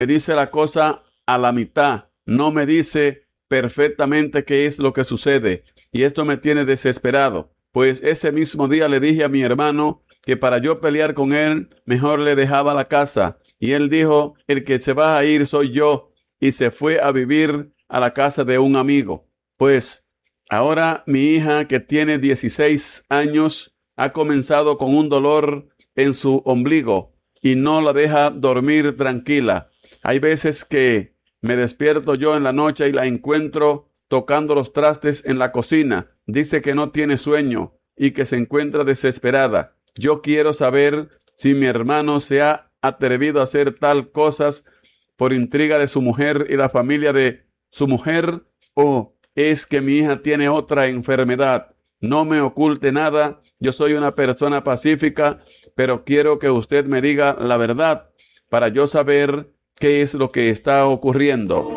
me dice la cosa a la mitad, no me dice perfectamente qué es lo que sucede, y esto me tiene desesperado, pues ese mismo día le dije a mi hermano que para yo pelear con él, mejor le dejaba la casa, y él dijo, el que se va a ir soy yo, y se fue a vivir a la casa de un amigo. Pues ahora mi hija, que tiene 16 años, ha comenzado con un dolor en su ombligo y no la deja dormir tranquila. Hay veces que me despierto yo en la noche y la encuentro tocando los trastes en la cocina. Dice que no tiene sueño y que se encuentra desesperada. Yo quiero saber si mi hermano se ha atrevido a hacer tal cosas por intriga de su mujer y la familia de su mujer, o es que mi hija tiene otra enfermedad. No me oculte nada, yo soy una persona pacífica, pero quiero que usted me diga la verdad para yo saber qué es lo que está ocurriendo.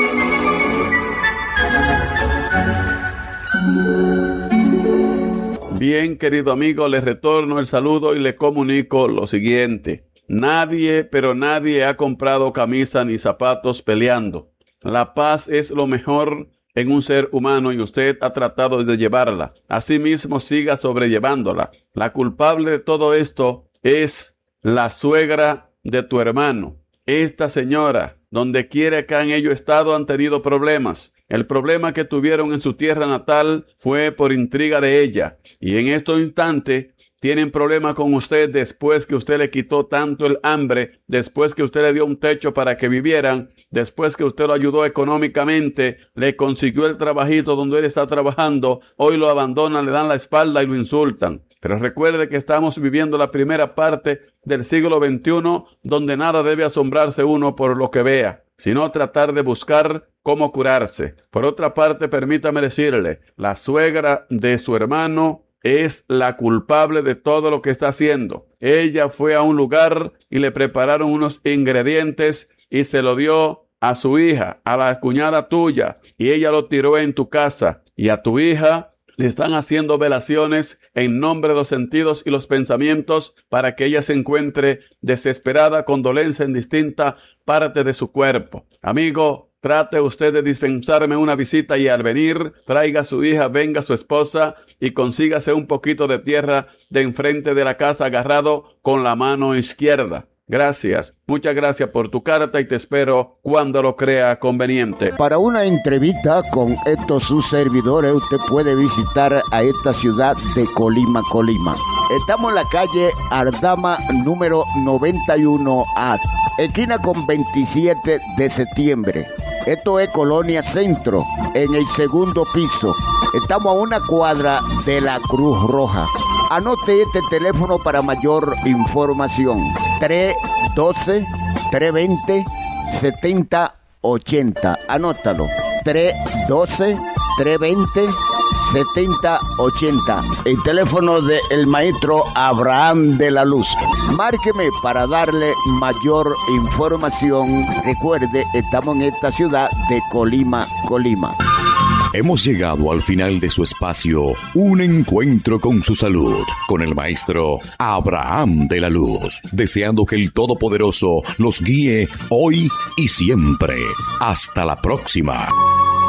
Bien, querido amigo, le retorno el saludo y le comunico lo siguiente. Nadie, pero nadie ha comprado camisa ni zapatos peleando. La paz es lo mejor en un ser humano y usted ha tratado de llevarla. Asimismo, siga sobrellevándola. La culpable de todo esto es la suegra de tu hermano. Esta señora, donde quiera que han ellos estado, han tenido problemas. El problema que tuvieron en su tierra natal fue por intriga de ella. Y en estos instantes tienen problemas con usted después que usted le quitó tanto el hambre, después que usted le dio un techo para que vivieran, después que usted lo ayudó económicamente, le consiguió el trabajito donde él está trabajando, hoy lo abandonan, le dan la espalda y lo insultan. Pero recuerde que estamos viviendo la primera parte del siglo XXI, donde nada debe asombrarse uno por lo que vea, sino tratar de buscar cómo curarse. Por otra parte, permítame decirle, la suegra de su hermano es la culpable de todo lo que está haciendo. Ella fue a un lugar y le prepararon unos ingredientes y se lo dio a su hija, a la cuñada tuya, y ella lo tiró en tu casa. Y a tu hija le están haciendo velaciones en nombre de los sentidos y los pensamientos para que ella se encuentre desesperada, con dolencia en distinta parte de su cuerpo. Amigo, trate usted de dispensarme una visita y al venir, traiga a su hija, venga su esposa y consígase un poquito de tierra de enfrente de la casa agarrado con la mano izquierda. Gracias, muchas gracias por tu carta y te espero cuando lo crea conveniente. Para una entrevista con estos sus servidores, usted puede visitar a esta ciudad de Colima. Estamos en la calle Ardama número 91A, esquina con 27 de septiembre. Esto es Colonia Centro, en el segundo piso. Estamos a una cuadra de la Cruz Roja. Anote este teléfono para mayor información. 312-320-7080. Anótalo. 312-320-7080. El teléfono del maestro Abraham de la Luz. Márqueme para darle mayor información. Recuerde, estamos en esta ciudad de Colima. Hemos llegado al final de su espacio, Un Encuentro con su Salud, con el maestro Abraham de la Luz, deseando que el Todopoderoso los guíe hoy y siempre. Hasta la próxima.